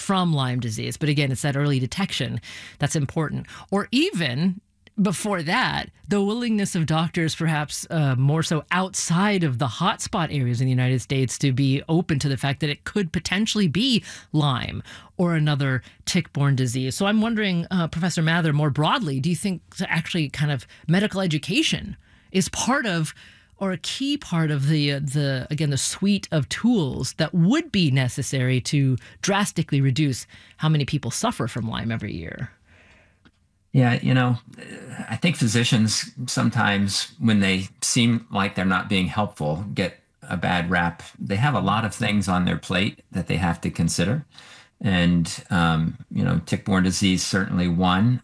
from Lyme disease. But again, it's that early detection that's important. Or even before that, the willingness of doctors, perhaps more so outside of the hotspot areas in the United States, to be open to the fact that it could potentially be Lyme or another tick-borne disease. So I'm wondering, Professor Mather, more broadly, do you think actually kind of medical education is part of, or a key part of the suite of tools that would be necessary to drastically reduce how many people suffer from Lyme every year? Yeah, I think physicians sometimes, when they seem like they're not being helpful, get a bad rap. They have a lot of things on their plate that they have to consider. And, tick-borne disease, certainly one.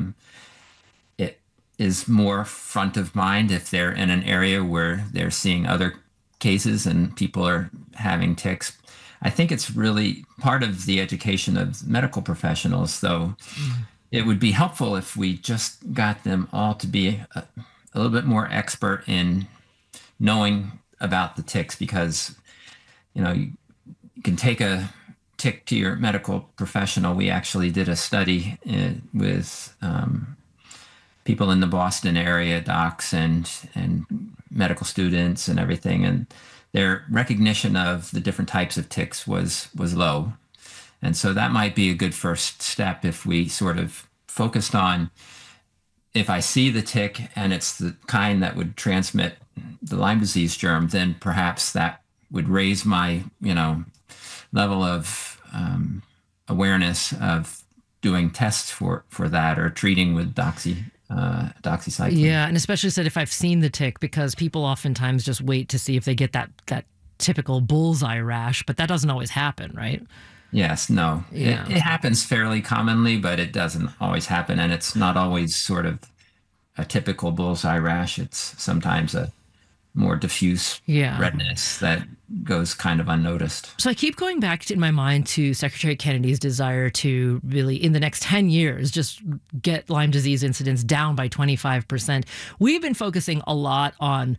It is more front of mind if they're in an area where they're seeing other cases and people are having ticks. I think it's really part of the education of medical professionals, though. It would be helpful if we just got them all to be a little bit more expert in knowing about the ticks, because, you can take a tick to your medical professional. We actually did a study with people in the Boston area, docs and medical students and everything, and their recognition of the different types of ticks was low. And so that might be a good first step if we sort of focused on, if I see the tick and it's the kind that would transmit the Lyme disease germ, then perhaps that would raise my, level of awareness of doing tests for that, or treating with doxycycline. Yeah, and especially said if I've seen the tick, because people oftentimes just wait to see if they get that typical bullseye rash, but that doesn't always happen, right? Yes, no. Yeah. It happens fairly commonly, but it doesn't always happen. And it's not always sort of a typical bullseye rash. It's sometimes a more diffuse redness that goes kind of unnoticed. So I keep going back in my mind to Secretary Kennedy's desire to really, in the next 10 years, just get Lyme disease incidence down by 25%. We've been focusing a lot on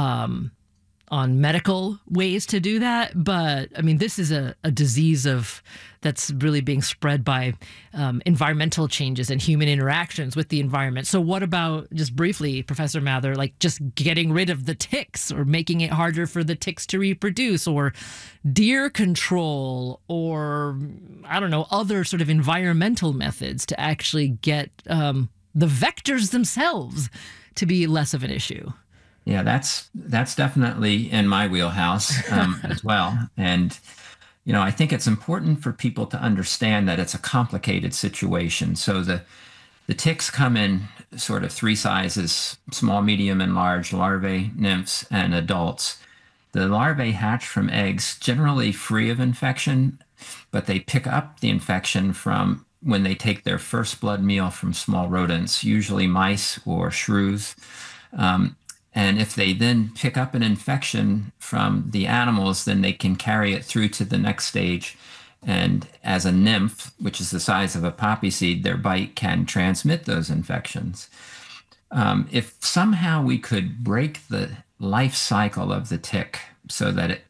medical ways to do that. But I mean, this is a disease that's really being spread by environmental changes and human interactions with the environment. So what about, just briefly, Professor Mather, like just getting rid of the ticks, or making it harder for the ticks to reproduce, or deer control, or I don't know, other sort of environmental methods to actually get the vectors themselves to be less of an issue? Yeah, that's definitely in my wheelhouse as well. And, I think it's important for people to understand that it's a complicated situation. So the ticks come in sort of three sizes: small, medium, and large: larvae, nymphs, and adults. The larvae hatch from eggs generally free of infection, but they pick up the infection from when they take their first blood meal from small rodents, usually mice or shrews. And if they then pick up an infection from the animals, then they can carry it through to the next stage. And as a nymph, which is the size of a poppy seed, their bite can transmit those infections. If somehow we could break the life cycle of the tick so that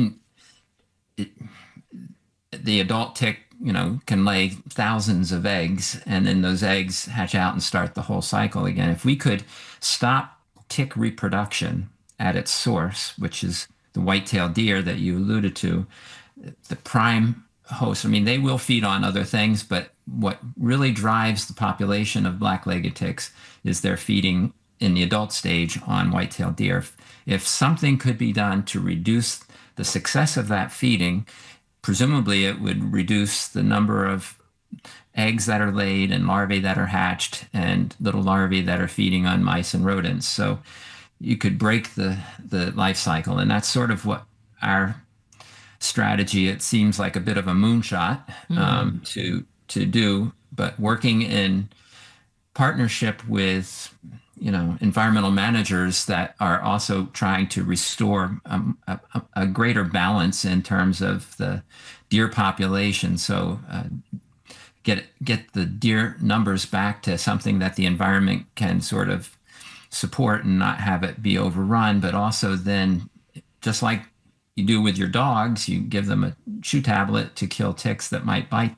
the adult tick, can lay thousands of eggs, and then those eggs hatch out and start the whole cycle again. If we could stop tick reproduction at its source, which is the white-tailed deer that you alluded to, the prime host. I mean, they will feed on other things, but what really drives the population of black-legged ticks is their feeding in the adult stage on white-tailed deer. If something could be done to reduce the success of that feeding, presumably it would reduce the number of eggs that are laid and larvae that are hatched and little larvae that are feeding on mice and rodents. So you could break the life cycle. And that's sort of what our strategy, it seems like a bit of a moonshot to do, but working in partnership with environmental managers that are also trying to restore a greater balance in terms of the deer population. So get the deer numbers back to something that the environment can sort of support and not have it be overrun, but also then, just like you do with your dogs, you give them a chew tablet to kill ticks that might bite